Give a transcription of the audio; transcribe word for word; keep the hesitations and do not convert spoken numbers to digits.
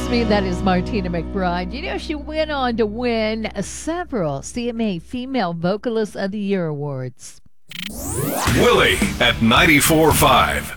That's me. That is Martina McBride. You know, she went on to win several C M A Female Vocalist of the Year awards. Willie at ninety-four point five.